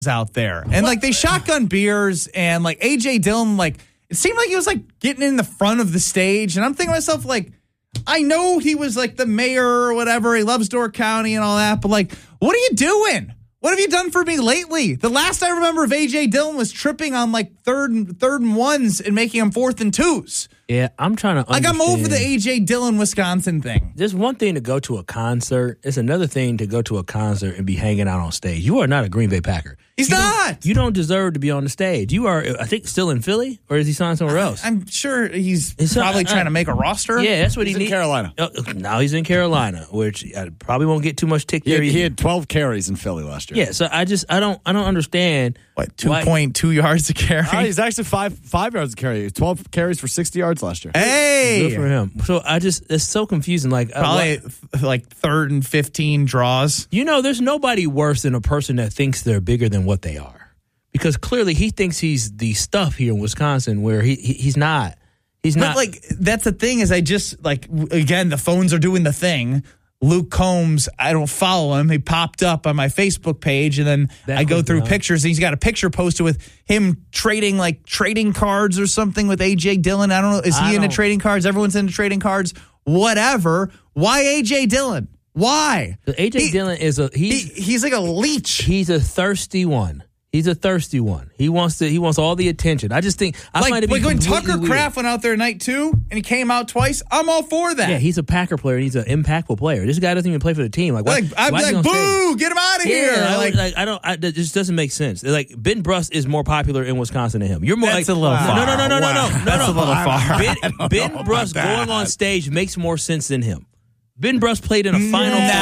out there. And, like, they shotgun beers, and, like, A.J. Dillon, like, it seemed like he was, like, getting in the front of the stage. And I'm thinking to myself, like, I know he was, like, the mayor or whatever. He loves Door County and all that. But, like, what are you doing? What have you done for me lately? The last I remember of A.J. Dillon was tripping on, like, third and ones and making them 4th and 2s. Yeah, I'm trying to understand. Like, I'm over the A.J. Dillon, Wisconsin thing. There's one thing to go to a concert. It's another thing to go to a concert and be hanging out on stage. You are not a Green Bay Packer. He's not. You don't deserve to be on the stage. You are, I think, still in Philly, or is he signed somewhere else? I'm sure he's probably trying to make a roster. Yeah, that's what he needs. He's in Carolina. Now he's in Carolina, which I probably won't get too much tick there. He had 12 carries in Philly last year. Yeah, so I don't understand. What, 2.2 yards a carry? He's actually five yards a carry. 12 carries for 60 yards last year. Hey! Good for him. So it's so confusing. Like Probably like 3rd and 15 draws. You know, there's nobody worse than a person that thinks they're bigger than what they are. Because clearly he thinks he's the stuff here in Wisconsin where he's not. He's not. But, like, that's the thing is I just, like, again, the phones are doing the thing. Luke Combs, I don't follow him. He popped up on my Facebook page, and then I go through pictures, and he's got a picture posted with him trading cards or something with A.J. Dillon. I don't know. Is he into trading cards? Everyone's into trading cards. Whatever. Why A.J. Dillon? Why? A.J. Dillon is he's like a leech. He's a thirsty one. He's a thirsty one. He wants all the attention. I just think I find it like when Tucker weird. Kraft went out there night 2 and he came out twice. I'm all for that. Yeah, he's a Packer player and he's an impactful player. This guy doesn't even play for the team. I'm like, boo, get him out of here. It just doesn't make sense. Like Ben Brust is more popular in Wisconsin than him. You're more That's a little far. No. That's a little far. Ben Brust going on stage makes more sense than him. Ben Brust played in a Final Four.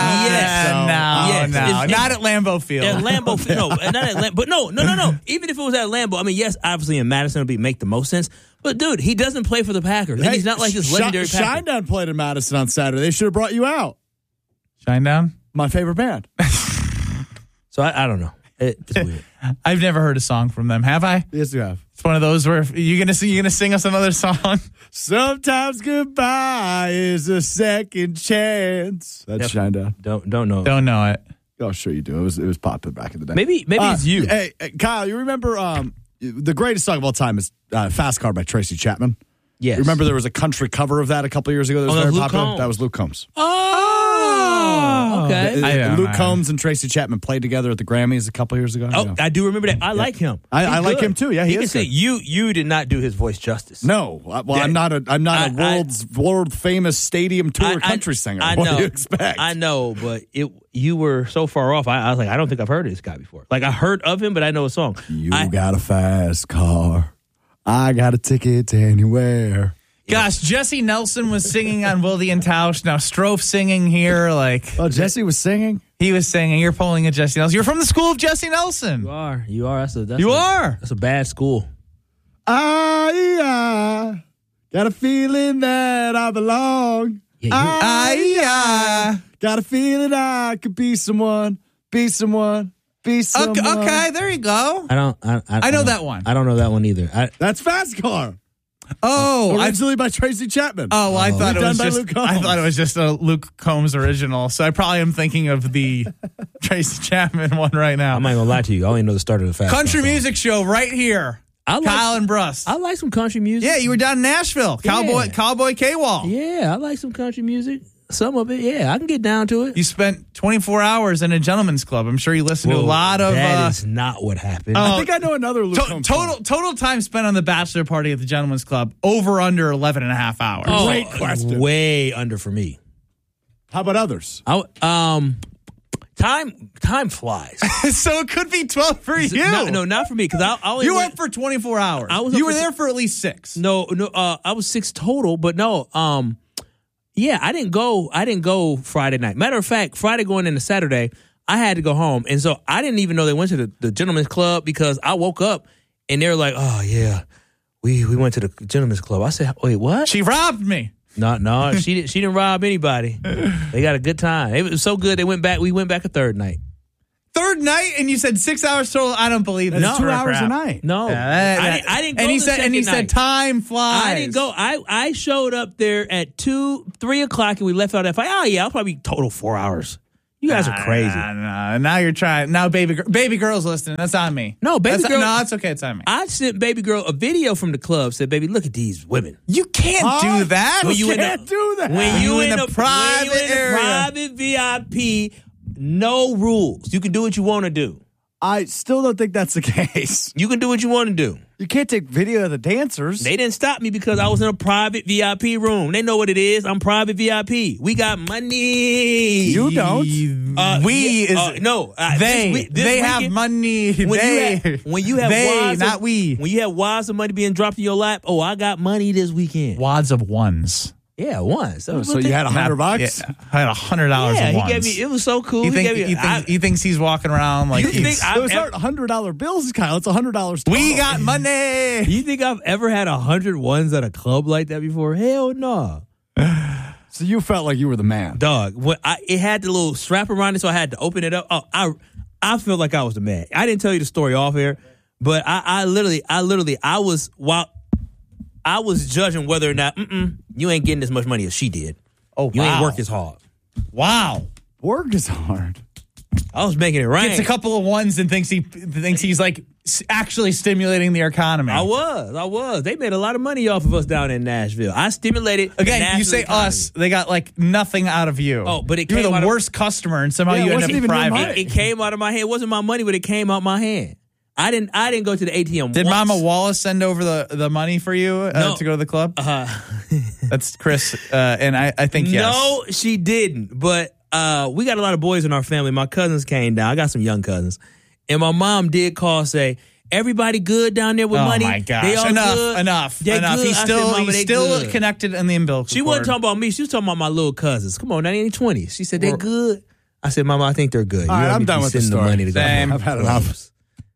Yes. Not at Lambeau Field. At Lambeau Field. No, not at Lambeau. But no. Even if it was at Lambeau, I mean, yes, obviously in Madison it would make the most sense. But, dude, he doesn't play for the Packers. And he's not like this legendary Packer. Shinedown played in Madison on Saturday. They should have brought you out. Shinedown? My favorite band. So I don't know. It's weird. I've never heard a song from them. Have I? Yes, you have. It's one of those where you're gonna sing us another song. Sometimes goodbye is a second chance. That's Shinedown. Don't know. Don't know it. Oh, sure you do. It was popular back in the day. Maybe it's you. Hey, Kyle, you remember the greatest song of all time is "Fast Car" by Tracy Chapman. Yes. Remember there was a country cover of that a couple years ago that was very popular? Combs. That was Luke Combs. Oh, okay. Luke Combs and Tracy Chapman played together at the Grammys a couple years ago. Oh, I do remember that. I like him. I like him too. Yeah, he can is sing. good. You did not do his voice justice. No, I'm not a world famous stadium tour country singer. I What know. do you expect? I know, but you were so far off. I was like, I don't think I've heard of this guy before. Like I heard of him, but I know a song. You got a fast car. I got a ticket to anywhere. Gosh, Jesse Nelson was singing on Wilde and Tausch. Now Strofe singing here. Oh, Jesse was singing? He was singing. You're pulling a Jesse Nelson. You're from the school of Jesse Nelson. You are. That's a bad school. I got a feeling that I belong. Yeah, got a feeling I could be someone. Be someone. Okay, there you go. I know that one. I don't know that one either. That's Fast Car. Oh, originally by Tracy Chapman. Oh, well, I thought it was just a Luke Combs original. So I probably am thinking of the Tracy Chapman one right now. I'm not gonna lie to you. I only know the start of the Fast Country music show right here. Kyle and Brust. I like some country music. Yeah, you were down in Nashville. Cowboy K-Wall. Yeah, I like some country music. Some of it, yeah, I can get down to it. You spent 24 hours in a gentleman's club. I'm sure you listened to a lot of... That is not what happened. I think I know another Luke Combs song. Total time spent on the bachelor party at the gentleman's club, over under 11 and a half hours. Oh, great question. Way under for me. How about others? Time flies. So it could be 12 for you. No, not for me. Because you went for 24 hours. You were there for at least 6. No, I was 6 total, but no, yeah, I didn't go Friday night. Matter of fact, Friday going into Saturday, I had to go home. And so I didn't even know they went to the gentleman's club because I woke up and they were like, oh, yeah, we went to the gentleman's club. I said, wait, what? She robbed me. No, she didn't rob anybody. They got a good time. It was so good. We went back a third night. Third night, and you said 6 hours total. I don't believe it. That's 2 hours a night. No, I didn't go. And he said time flies. I didn't go. I showed up there at 2, 3 o'clock, and we left out at 5. Oh yeah, I'll probably total 4 hours. You guys are crazy. No. Now you're trying. Now baby girl's listening. That's on me. No, baby girl. No, it's okay. It's on me. I sent baby girl a video from the club. Said, baby, look at these women. You can't do that. You can't do that. When you in a private area. Private VIP, no rules. You can do what you want to do. I still don't think that's the case. You can do what you want to do. You can't take video of the dancers. They didn't stop me because I was in a private VIP room. They know what it is. I'm private VIP. We got money. You don't. They have money. When you have wads not we. When you have wads of money being dropped in your lap, I got money this weekend. Wads of ones. Yeah, once. So you had $100? Yeah, I had $100 yeah, of ones. he gave me. It was so cool. He thinks he's walking around like those aren't $100 bills, Kyle. It's $100. We got money. You think I've ever had 100 ones at a club like that before? Hell no. So you felt like you were the man, dog. It had the little strap around it, so I had to open it up. Oh, I felt like I was the man. I didn't tell you the story off air, but I was judging whether or not you ain't getting as much money as she did. Oh, you ain't work as hard. Wow, work is hard. I was making it rain. Gets a couple of ones and thinks he's like actually stimulating the economy. I was. They made a lot of money off of us down in Nashville. I stimulated. Again, you say economy. Us, they got like nothing out of you. Oh, but you were the worst customer, and somehow you ended up private. It came out of my hand. It wasn't my money, but it came out my hand. I didn't go to the ATM. Did once. Mama Wallace send over the money for you to go to the club? That's Chris, and I think yes. No, she didn't. But we got a lot of boys in our family. My cousins came down. I got some young cousins, and my mom did call say, "Everybody good down there with money?" Oh my gosh! They all Enough. Good? He's still connected in the umbilical cord. She wasn't talking about me. She was talking about my little cousins. Come on, they ain't 20s. She said they good. I said, Mama, I think they're good. All right, I'm done with the story. Money to go. I've had enough.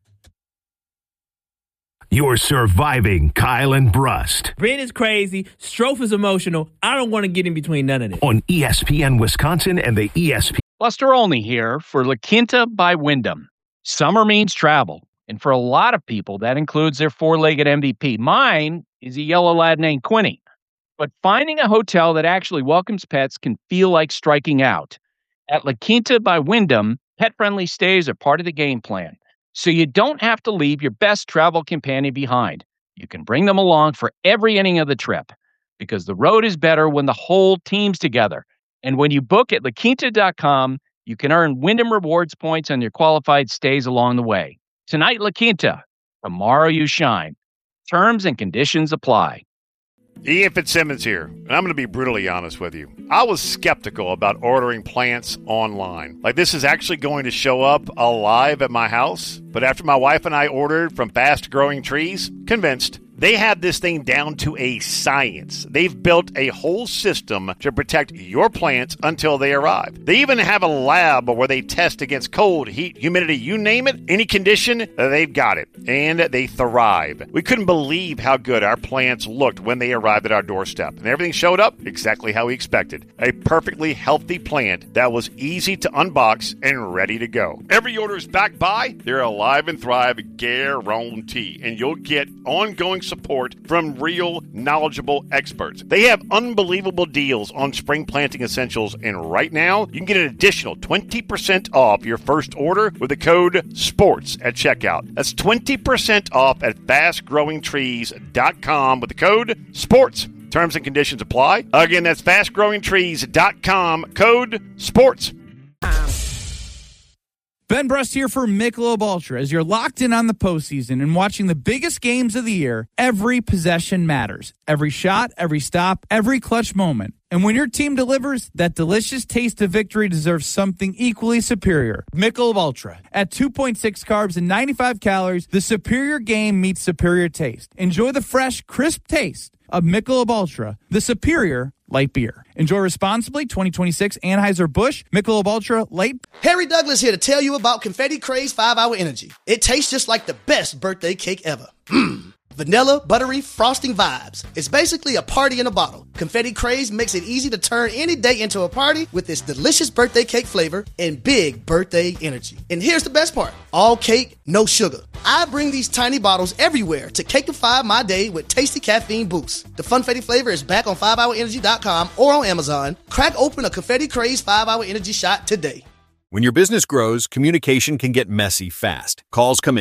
You're surviving Kyle and Brust. Brent is crazy. Strofe is emotional. I don't want to get in between none of this. On ESPN Wisconsin and the ESPN. Buster Olney here for La Quinta by Wyndham. Summer means travel. And for a lot of people, that includes their four-legged MVP. Mine is a yellow lad named Quinny. But finding a hotel that actually welcomes pets can feel like striking out. At La Quinta by Wyndham, pet-friendly stays are part of the game plan. So you don't have to leave your best travel companion behind. You can bring them along for every inning of the trip because the road is better when the whole team's together. And when you book at LaQuinta.com, you can earn Wyndham Rewards points on your qualified stays along the way. Tonight, La Quinta. Tomorrow, you shine. Terms and conditions apply. Ian Fitzsimmons here, and I'm going to be brutally honest with you. I was skeptical about ordering plants online. Like, this is actually going to show up alive at my house. But after my wife and I ordered from Fast Growing Trees, convinced. They have this thing down to a science. They've built a whole system to protect your plants until they arrive. They even have a lab where they test against cold, heat, humidity, you name it, any condition, they've got it. And they thrive. We couldn't believe how good our plants looked when they arrived at our doorstep. And everything showed up exactly how we expected. A perfectly healthy plant that was easy to unbox and ready to go. Every order is backed by their Alive and Thrive guarantee. And you'll get ongoing support from real, knowledgeable experts. They have unbelievable deals on spring planting essentials, and right now, you can get an additional 20% off your first order with the code SPORTS at checkout. That's 20% off at fastgrowingtrees.com with the code SPORTS. Terms and conditions apply. Again, that's fastgrowingtrees.com, code SPORTS. Ben Brust here for Michelob Ultra. As you're locked in on the postseason and watching the biggest games of the year, every possession matters. Every shot, every stop, every clutch moment. And when your team delivers, that delicious taste of victory deserves something equally superior. Michelob Ultra. At 2.6 carbs and 95 calories, the superior game meets superior taste. Enjoy the fresh, crisp taste of Michelob Ultra, the superior light beer. Enjoy responsibly. 2026 Anheuser-Busch Michelob Ultra Light. Harry Douglas here to tell you about Confetti Craze 5-Hour Energy. It tastes just like the best birthday cake ever. Vanilla, buttery, frosting vibes. It's basically a party in a bottle. Confetti Craze makes it easy to turn any day into a party with its delicious birthday cake flavor and big birthday energy. And here's the best part. All cake, no sugar. I bring these tiny bottles everywhere to cakeify my day with tasty caffeine boost. The Funfetti flavor is back on 5hourenergy.com or on Amazon. Crack open a Confetti Craze 5-Hour Energy shot today. When your business grows, communication can get messy fast. Calls come in